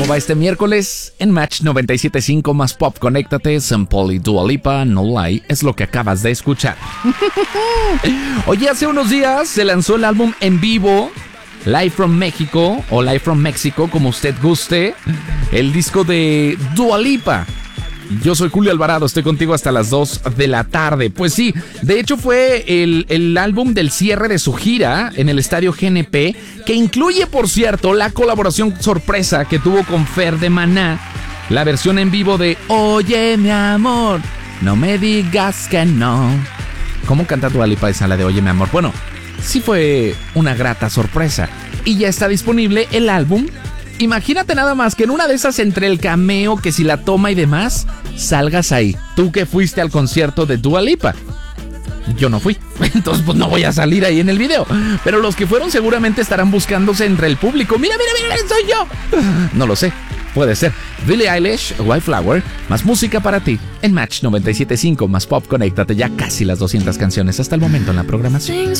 ¿Cómo va este miércoles? En Match 97.5 más Pop, conéctate. Sam Paul y Dua Lipa, No Lie, es lo que acabas de escuchar. Oye, hace unos días se lanzó el álbum en vivo Live from México o Live from México, como usted guste, el disco de Dua Lipa. Yo soy Julio Alvarado, estoy contigo hasta las 2 de la tarde. Pues sí, de hecho fue el álbum del cierre de su gira en el estadio GNP, que incluye, por cierto, la colaboración sorpresa que tuvo con Fer de Maná, la versión en vivo de Oye mi amor, no me digas que no. ¿Cómo canta Dua Lipa esa, la de Oye mi amor? Bueno, sí fue una grata sorpresa. Y ya está disponible el álbum. Imagínate nada más que en una de esas, entre el cameo, que si la toma y demás, salgas ahí. Tú que fuiste al concierto de Dua Lipa. Yo no fui, entonces pues no voy a salir ahí en el video. Pero los que fueron seguramente estarán buscándose entre el público. Mira, soy yo. No lo sé, puede ser. Billie Eilish, Wildflower, más música para ti. En Match 97.5 más Pop, conéctate, ya casi las 200 canciones hasta el momento en la programación.